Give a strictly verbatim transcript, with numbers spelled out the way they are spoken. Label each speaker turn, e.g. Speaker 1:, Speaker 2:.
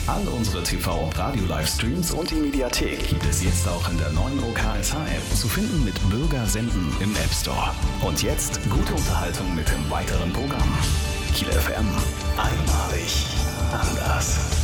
Speaker 1: All unsere T V- und Radio-Livestreams und die Mediathek gibt es jetzt auch in der neuen O K S H-App zu finden mit Bürger senden im App Store. Und jetzt gute Unterhaltung mit dem weiteren Programm. Kiel F M. Einmalig anders.